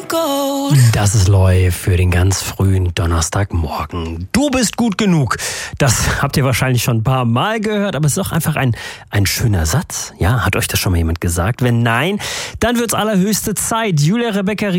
Das ist Loi für den ganz frühen Donnerstagmorgen. Du bist gut genug. Das habt ihr wahrscheinlich schon ein paar Mal gehört, aber es ist auch einfach ein schöner Satz. Ja, hat euch das schon mal jemand gesagt? Wenn nein, dann wird's allerhöchste Zeit. Julia Rebecca